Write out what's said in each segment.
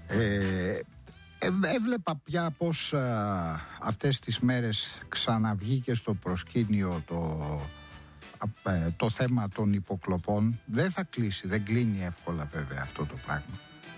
Έβλεπα πια πως αυτές τις μέρες ξαναβγήκε στο προσκήνιο το θέμα των υποκλοπών. Δεν θα κλείσει, δεν κλείνει εύκολα βέβαια αυτό το πράγμα.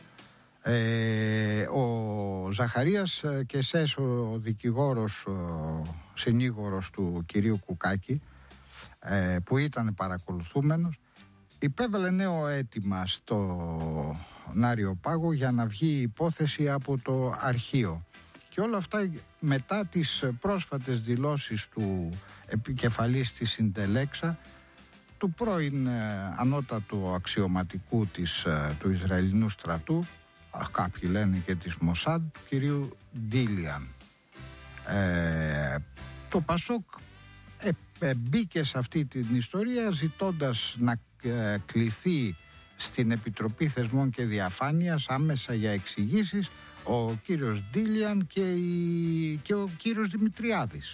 Ο Ζαχαρίας Κεσές, ο δικηγόρος, συνήγορος του κυρίου Κουκάκη, που ήταν παρακολουθούμενος, υπέβαλε νέο αίτημα στο Άριο Πάγο για να βγει η υπόθεση από το αρχείο. Και όλα αυτά μετά τις πρόσφατες δηλώσεις του επικεφαλής της Συντελέξα, του πρώην ανώτατου αξιωματικού του Ισραηλινού στρατού, κάποιοι λένε και της Μοσάντ, του κυρίου Ντίλιαν. Το Πασόκ μπήκε σε αυτή την ιστορία ζητώντας να κληθεί στην Επιτροπή Θεσμών και Διαφάνειας άμεσα για εξηγήσεις ο κύριος Ντίλιαν και ο κύριος Δημητριάδης.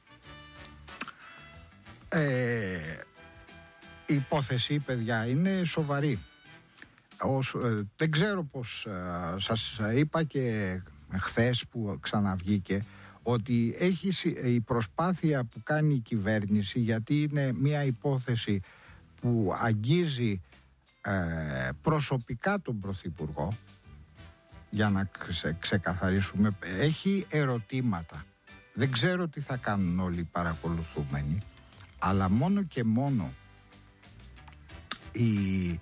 Η υπόθεση, παιδιά, είναι σοβαρή. Δεν ξέρω πως σας είπα και χθες που ξαναβγήκε ότι η προσπάθεια που κάνει η κυβέρνηση, γιατί είναι μια υπόθεση που αγγίζει προσωπικά τον Πρωθυπουργό, για να ξεκαθαρίσουμε, έχει ερωτήματα. Δεν ξέρω τι θα κάνουν όλοι οι παρακολουθούμενοι, αλλά μόνο και μόνο η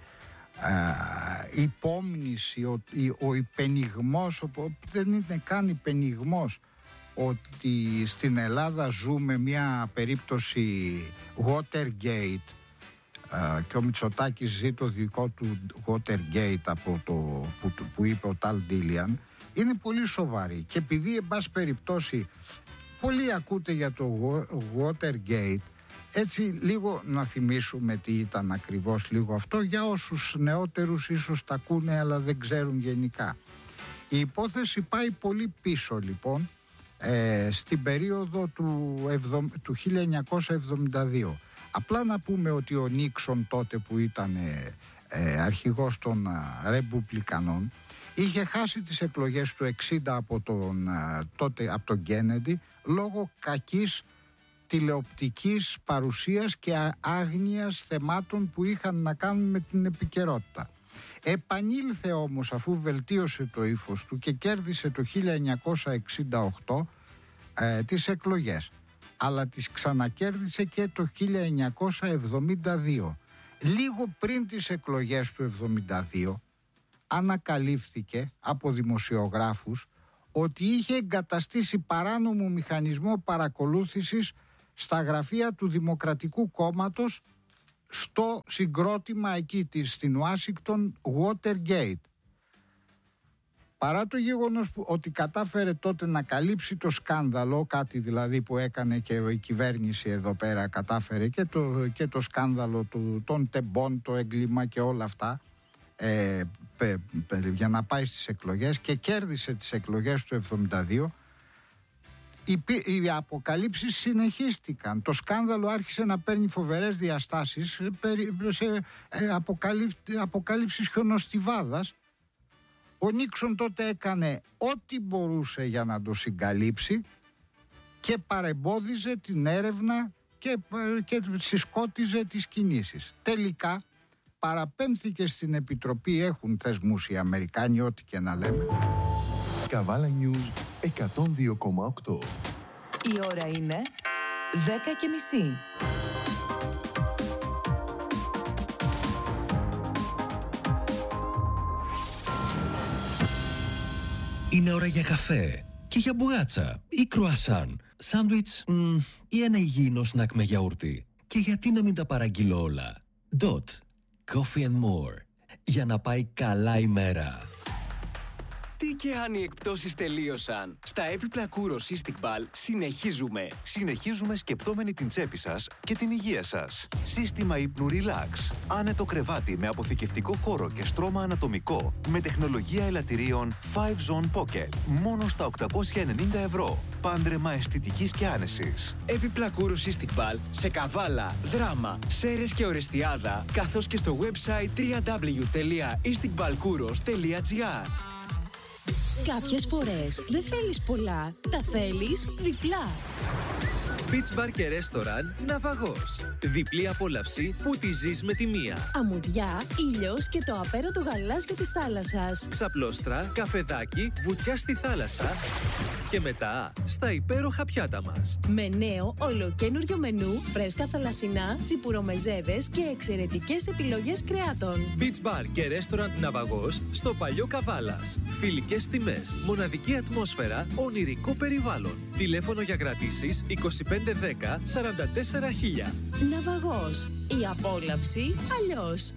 υπόμνηση, ο υπενιγμός, δεν είναι καν υπενιγμός, ότι στην Ελλάδα ζούμε μια περίπτωση Watergate και ο Μητσοτάκης ζει το δικό του Watergate από που είπε ο Ταλ Ντίλιαν, είναι πολύ σοβαρή. Και επειδή εν πάση περιπτώσει πολύ ακούτε για το Watergate, έτσι λίγο να θυμίσουμε τι ήταν ακριβώς λίγο αυτό, για όσους νεότερους ίσως τα ακούνε αλλά δεν ξέρουν γενικά. Η υπόθεση πάει πολύ πίσω λοιπόν, στην περίοδο του 1972. Απλά να πούμε ότι ο Νίξον τότε που ήταν αρχηγός των Ρεπουμπλικανών είχε χάσει τις εκλογές του 60 από τον Κέννεντι λόγω κακής τηλεοπτικής παρουσίας και άγνοιας θεμάτων που είχαν να κάνουν με την επικαιρότητα. Επανήλθε όμως αφού βελτίωσε το ύφος του και κέρδισε το 1968 τις εκλογές, αλλά τις ξανακέρδισε και το 1972. Λίγο πριν τις εκλογές του 1972 ανακαλύφθηκε από δημοσιογράφους ότι είχε εγκαταστήσει παράνομο μηχανισμό παρακολούθησης στα γραφεία του Δημοκρατικού Κόμματος στο συγκρότημα εκεί στην Ουάσιγκτον, Watergate. Παρά το γεγονός ότι κατάφερε τότε να καλύψει το σκάνδαλο, κάτι δηλαδή που έκανε και η κυβέρνηση εδώ πέρα, κατάφερε και το σκάνδαλο των τεμπών, το έγκλημα και όλα αυτά, για να πάει στις εκλογές, και κέρδισε τις εκλογές του 1972. Οι αποκαλύψεις συνεχίστηκαν. Το σκάνδαλο άρχισε να παίρνει φοβερές διαστάσεις σε αποκαλύψεις χιονοστιβάδας. Ο Νίξον τότε έκανε ό,τι μπορούσε για να το συγκαλύψει και παρεμπόδιζε την έρευνα και συσκότιζε τις κινήσεις. Τελικά παραπέμφθηκε στην Επιτροπή, έχουν θεσμούς οι Αμερικάνοι, ό,τι και να λέμε. Καβάλα News 102,8. Η ώρα είναι 10:30. Είναι ώρα για καφέ και για μπουγάτσα ή κρουασάν, σάντουιτς ή ένα υγιεινό σνακ με γιαούρτι. Και γιατί να μην τα παραγγείλω όλα. Dot Coffee and More. Για να πάει καλά η μέρα. Τι και αν οι εκπτώσεις τελείωσαν. Στα έπιπλα Kouros Istiqbal συνεχίζουμε. Συνεχίζουμε σκεπτόμενοι την τσέπη σας και την υγεία σας. Σύστημα ύπνου Relax. Άνετο κρεβάτι με αποθηκευτικό χώρο και στρώμα ανατομικό. Με τεχνολογία ελαττηρίων 5Zone Pocket. Μόνο στα 890 ευρώ. Πάντρεμα αισθητικής και άνεσης. Έπιπλα Kouros Istiqbal σε Καβάλα, Δράμα, Σέρες και Ορεστιάδα, καθώς και στο website www.istiqbalkouros.gr. Κάποιες φορές δεν θέλεις πολλά, τα θέλεις διπλά. Beach Bar και Restaurant Ναυαγός. Διπλή απόλαυση που τη ζεις με τη μία. Αμμουδιά, ήλιος και το απέραντο γαλάζιο της θάλασσας. Ξαπλώστρα, καφεδάκι, βουτιά στη θάλασσα και μετά στα υπέροχα πιάτα μας. Με νέο ολοκένουργιο μενού, φρέσκα θαλασσινά, τσιπουρομεζέδες και εξαιρετικές επιλογές κρεάτων. Beach Bar και Restaurant Ναυαγός στο Παλιό Καβάλας. Φιλικές τιμές, μοναδική ατμόσφαιρα, ονειρικό περιβάλλον. Τηλέφωνο για κρατήσεις 2510 44 000. Ναυαγός. Η απόλαυση αλλιώς.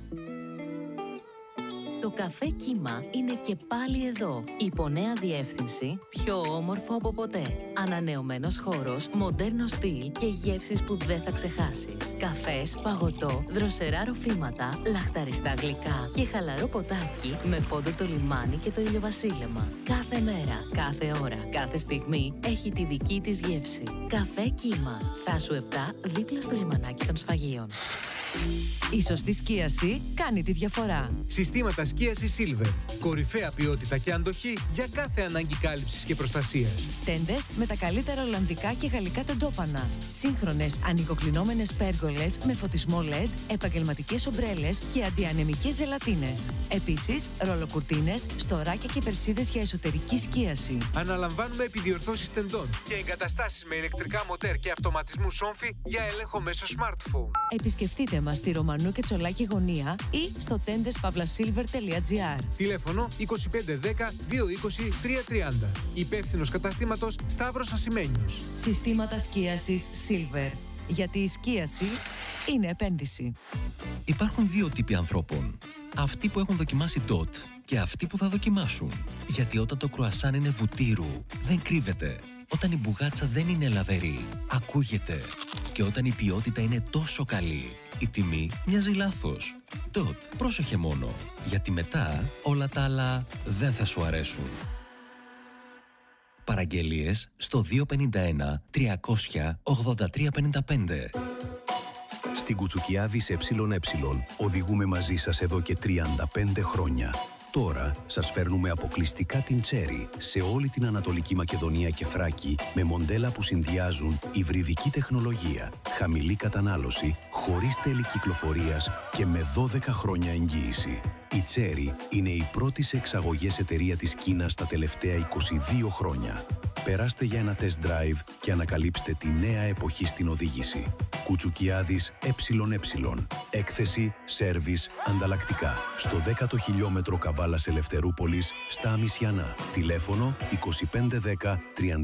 Το καφέ Κύμα είναι και πάλι εδώ. Υπό νέα διεύθυνση, πιο όμορφο από ποτέ. Ανανεωμένος χώρος, μοντέρνο στυλ και γεύσεις που δεν θα ξεχάσεις. Καφές, παγωτό, δροσερά ροφήματα, λαχταριστά γλυκά και χαλαρό ποτάκι με φόντο το λιμάνι και το ηλιοβασίλεμα. Κάθε μέρα, κάθε ώρα, κάθε στιγμή έχει τη δική της γεύση. Καφέ Κύμα. Θάσου 7 δίπλα στο λιμανάκι των Σφαγείων. Η σωστή σκίαση κάνει τη διαφορά. Συστήματα σκίασης Silver. Κορυφαία ποιότητα και αντοχή για κάθε ανάγκη κάλυψης και προστασίας. Τέντες με τα καλύτερα ολλανδικά και γαλλικά τεντόπανα. Σύγχρονες ανοικοκλεινόμενες πέργολες με φωτισμό LED, επαγγελματικές ομπρέλες και αντιανεμικές ζελατίνες. Επίσης, ρολοκουρτίνες, στοράκια και περσίδες για εσωτερική σκίαση. Αναλαμβάνουμε επιδιορθώσεις τεντών και εγκαταστάσεις με ηλεκτρικά μοτέρ και αυτοματισμού σόμφι για έλεγχο μέσω smartphone. Επισκεφτείτε μας στη Ρωμανού και Τσολάκη Γωνία ή στο tendes-silver.gr. Τηλέφωνο 2510 220 330. Υπεύθυνος καταστήματος Σταύρος Ασημένιος. Συστήματα σκίασης Silver. Γιατί η σκίαση είναι επένδυση. Υπάρχουν δύο τύποι ανθρώπων. Αυτοί που έχουν δοκιμάσει DOT και αυτοί που θα δοκιμάσουν. Γιατί όταν το κρουασάν είναι βουτύρου, δεν κρύβεται. Όταν η μπουγάτσα δεν είναι λαβερή, ακούγεται. Και όταν η ποιότητα είναι τόσο καλή, η τιμή μοιάζει λάθος. DOT, πρόσεχε μόνο, γιατί μετά όλα τα άλλα δεν θα σου αρέσουν. Παραγγελίες στο 251 300 8355. Στην Κουτσουκιάδης ΕΕ οδηγούμε μαζί σας εδώ και 35 χρόνια. Τώρα σας φέρνουμε αποκλειστικά την Cherry σε όλη την Ανατολική Μακεδονία και Θράκη με μοντέλα που συνδυάζουν υβριδική τεχνολογία, χαμηλή κατανάλωση, χωρίς τέλη κυκλοφορίας και με 12 χρόνια εγγύηση. Η Cherry είναι η πρώτη σε εξαγωγές εταιρεία της Κίνας τα τελευταία 22 χρόνια. Περάστε για ένα test drive και ανακαλύψτε τη νέα εποχή στην οδήγηση. Κουτσουκιάδης ΕΕ. Έκθεση, σέρβις, ανταλλακτικά. Στο 10ο χιλιόμετρο Καβάλας Ελευθερούπολης, στα Αμισιανά. Τηλέφωνο 2510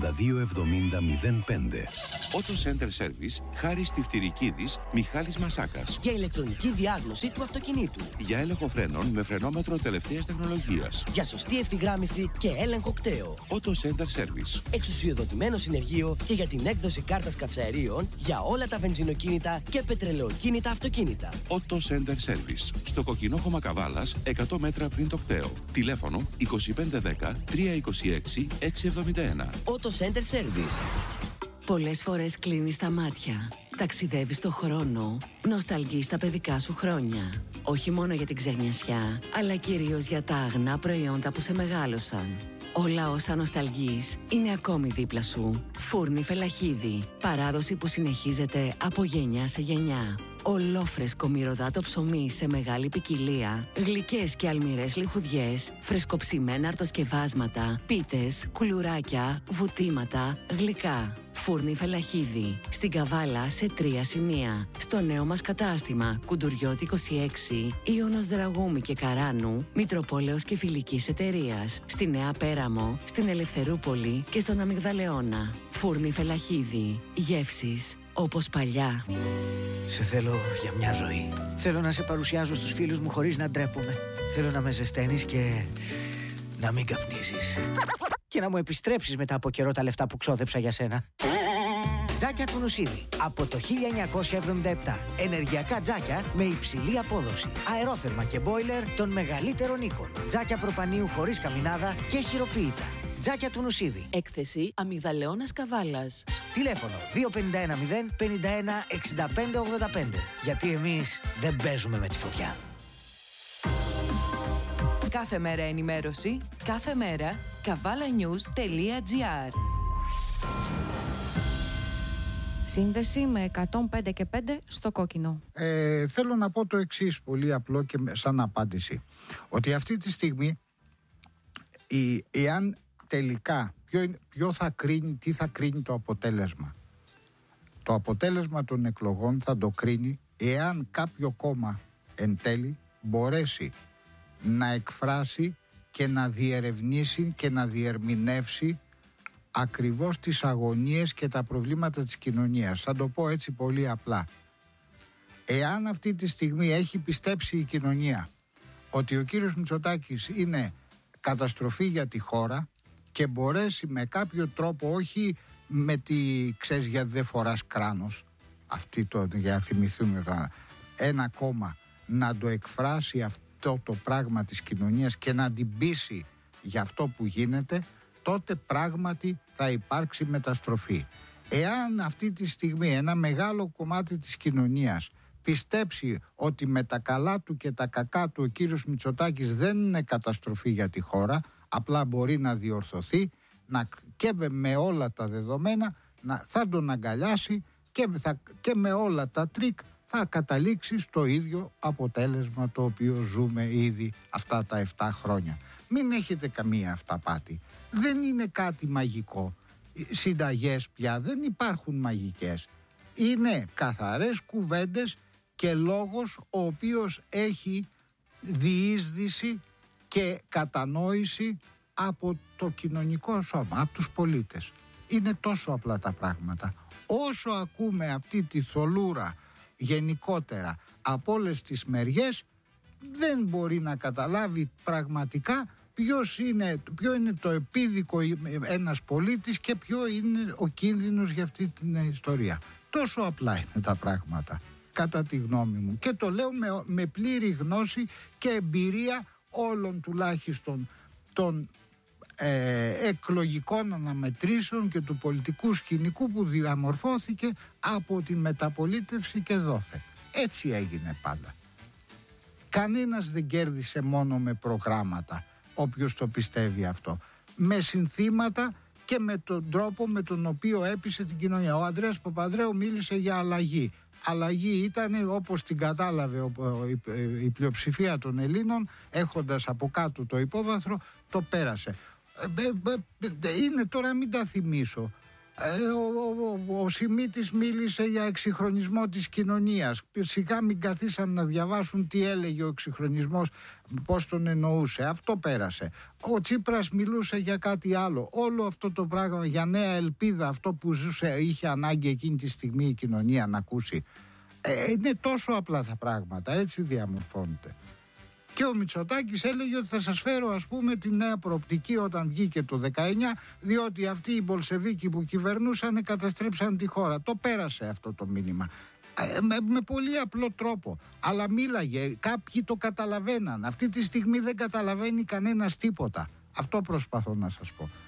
3270 05. Auto Center Service, Χάρης Τυφτυρικίδης, Μιχάλης Μασάκας. Για ηλεκτρονική διάγνωση του αυτοκινήτου. Για έλεγχο φρένων με φρενόμετρο τελευταίας τεχνολογίας. Για σωστή ευθυγράμμιση και έλεγχο κταίου. Auto Center Service. Εξουσιοδοτημένο συνεργείο και για την έκδοση κάρτας καυσαερίων για όλα τα βενζινοκίνητα και πετρελαιοκίνητα αυτοκίνητα. Auto Center Service. Στο Κοκκινόχωμα Καβάλας, 100 μέτρα πριν το κταίο. Τηλέφωνο 2510 326 671. Auto Center Service. Πολλές φορές κλείνεις τα μάτια, ταξιδεύεις το χρόνο, νοσταλγείς τα παιδικά σου χρόνια. Όχι μόνο για την ξεγνιασιά, αλλά κυρίως για τα αγνά προϊόντα που σε μεγάλωσαν. Όλα όσα νοσταλγείς είναι ακόμη δίπλα σου. Φούρνη Φελαχίδη. Παράδοση που συνεχίζεται από γενιά σε γενιά. Ολόφρεσκο μυρωδάτο ψωμί σε μεγάλη ποικιλία. Γλυκές και αλμυρές λιχουδιές. Φρεσκοψημένα αρτοσκευάσματα. Πίτες, κουλουράκια, βουτήματα, γλυκά. Φούρνη Φελαχίδη. Στην Καβάλα σε 3 σημεία. Στο νέο μας κατάστημα Κουντουριώτη 26, Ιωνος Δραγούμη και Καράνου, Μητροπόλεως και Φιλικής Εταιρείας. Στη Νέα Πέραμο, στην Ελευθερούπολη και στον Αμυγδαλεώνα. Φούρνη Φελαχίδη. Γεύσεις όπως παλιά. Σε θέλω για μια ζωή. Θέλω να σε παρουσιάζω στους φίλους μου χωρίς να ντρέπομαι. Θέλω να με ζεσταίνεις και να μην καπνίζεις. Και να μου επιστρέψεις μετά από καιρό τα λεφτά που ξόδεψα για σένα. Τζάκια του Νουσίδη. Από το 1977. Ενεργειακά τζάκια με υψηλή απόδοση. Αερόθερμα και μπόιλερ των μεγαλύτερων οίκων. Τζάκια προπανίου χωρίς καμινάδα και χειροποίητα. Τζάκια του Νουσίδη. Έκθεση Αμυγδαλεώνας Καβάλας. Τηλέφωνο 2510 51 65 85. Γιατί εμείς δεν παίζουμε με τη φωτιά. Κάθε μέρα ενημέρωση, κάθε μέρα kavalanews.gr. Σύνδεση με 105 και 5 στο κόκκινο. Θέλω να πω το εξής, πολύ απλό και σαν απάντηση. Ότι αυτή τη στιγμή, εάν τελικά, ποιο θα κρίνει, τι θα κρίνει το αποτέλεσμα. Το αποτέλεσμα των εκλογών θα το κρίνει εάν κάποιο κόμμα εν τέλει μπορέσει να εκφράσει και να διερευνήσει και να διερμηνεύσει ακριβώς τις αγωνίες και τα προβλήματα της κοινωνίας. Θα το πω έτσι πολύ απλά. Εάν αυτή τη στιγμή έχει πιστέψει η κοινωνία ότι ο κύριος Μητσοτάκης είναι καταστροφή για τη χώρα και μπορέσει με κάποιο τρόπο, όχι με τη ξέρεις γιατί δεν φοράς κράνος, αυτή το, για να θυμηθούμε ένα κόμμα να το εκφράσει αυτό το πράγμα της κοινωνίας και να την πείσει για αυτό που γίνεται, τότε πράγματι θα υπάρξει μεταστροφή. Εάν αυτή τη στιγμή ένα μεγάλο κομμάτι της κοινωνίας πιστέψει ότι με τα καλά του και τα κακά του ο κύριος Μητσοτάκης δεν είναι καταστροφή για τη χώρα, απλά μπορεί να διορθωθεί και με όλα τα δεδομένα θα τον αγκαλιάσει και με όλα τα τρίκ θα καταλήξει στο ίδιο αποτέλεσμα το οποίο ζούμε ήδη αυτά τα 7 χρόνια. Μην έχετε καμία αυταπάτη. Δεν είναι κάτι μαγικό. Συνταγές πια δεν υπάρχουν μαγικές. Είναι καθαρές κουβέντες και λόγος ο οποίος έχει διείσδυση και κατανόηση από το κοινωνικό σώμα, από τους πολίτες. Είναι τόσο απλά τα πράγματα. Όσο ακούμε αυτή τη θολούρα γενικότερα από όλες τις μεριές, δεν μπορεί να καταλάβει πραγματικά ποιο είναι το επίδικο ένας πολίτης και ποιο είναι ο κίνδυνος για αυτή την ιστορία. Τόσο απλά είναι τα πράγματα, κατά τη γνώμη μου. Και το λέω με πλήρη γνώση και εμπειρία όλων τουλάχιστον των εκλογικών αναμετρήσεων και του πολιτικού σκηνικού που διαμορφώθηκε από τη μεταπολίτευση και δόθε. Έτσι έγινε πάντα. Κανένας δεν κέρδισε μόνο με προγράμματα, όποιος το πιστεύει αυτό. Με συνθήματα και με τον τρόπο με τον οποίο έπεισε την κοινωνία. Ο Ανδρέας Παπανδρέου μίλησε για αλλαγή. Αλλαγή ήταν, όπως την κατάλαβε η πλειοψηφία των Ελλήνων, έχοντας από κάτω το υπόβαθρο, το πέρασε. Είναι τώρα, μην τα θυμίσω. Ο Σιμίτης μίλησε για εξυγχρονισμό της κοινωνίας. Σιγά μην καθίσαν να διαβάσουν τι έλεγε ο εξυγχρονισμός, πώς τον εννοούσε. Αυτό πέρασε. Ο Τσίπρας μιλούσε για κάτι άλλο. Όλο αυτό το πράγμα για νέα ελπίδα, αυτό που είχε ανάγκη εκείνη τη στιγμή η κοινωνία να ακούσει. Είναι τόσο απλά τα πράγματα, έτσι διαμορφώνεται. Και ο Μητσοτάκης έλεγε ότι θα σας φέρω ας πούμε τη νέα προοπτική όταν βγήκε το 19, διότι αυτοί οι Μπολσεβίκοι που κυβερνούσαν καταστρέψαν τη χώρα. Το πέρασε αυτό το μήνυμα. Με πολύ απλό τρόπο. Αλλά μίλαγε, κάποιοι το καταλαβαίναν. Αυτή τη στιγμή δεν καταλαβαίνει κανένας τίποτα. Αυτό προσπαθώ να σας πω.